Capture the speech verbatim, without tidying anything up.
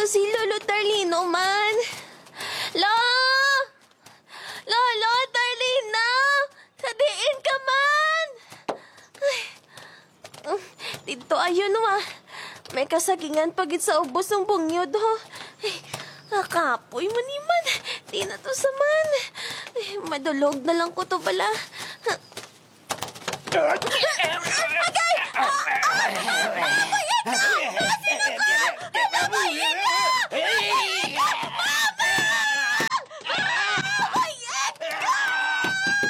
to si Lolo Tarlino man. Lo! Lolo Tarlino! Kadiin ka man! Ay. Dito ayun wa. May kasagingan pagit sa ubos ng bungyod ho. Ay, nakapoy man iman. Di na to saman. Ay, madulog na lang ko to bala. Agay! Ah, ah, ah, Nabayad ka! Sino ka? Nabayad ka!